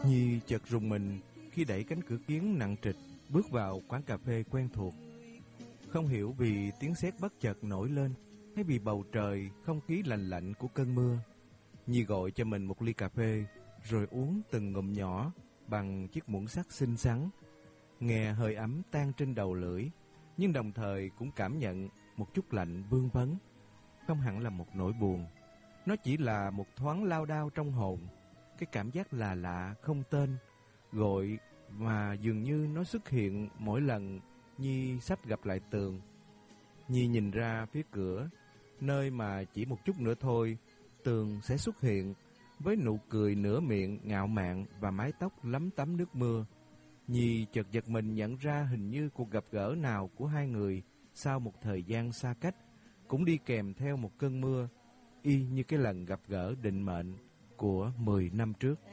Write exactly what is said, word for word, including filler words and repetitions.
Nhi chợt rùng mình khi đẩy cánh cửa kiếng nặng trịch bước vào quán cà phê quen thuộc. Không hiểu vì tiếng sét bất chợt nổi lên hay vì bầu trời không khí lạnh lạnh của cơn mưa, Nhi gọi cho mình một ly cà phê rồi uống từng ngụm nhỏ bằng chiếc muỗng sắt xinh xắn. Nghe hơi ấm tan trên đầu lưỡi, nhưng đồng thời cũng cảm nhận một chút lạnh vương vấn. Không hẳn là một nỗi buồn, nó chỉ là một thoáng lao đao trong hồn. Cái cảm giác là lạ không tên, gọi mà dường như nó xuất hiện mỗi lần Nhi sắp gặp lại Tường. Nhi nhìn ra phía cửa, nơi mà chỉ một chút nữa thôi Tường sẽ xuất hiện, với nụ cười nửa miệng ngạo mạn và mái tóc lấm tấm nước mưa. Nhi chợt giật mình nhận ra hình như cuộc gặp gỡ nào của hai người sau một thời gian xa cách cũng đi kèm theo một cơn mưa, y như cái lần gặp gỡ định mệnh của mười năm trước.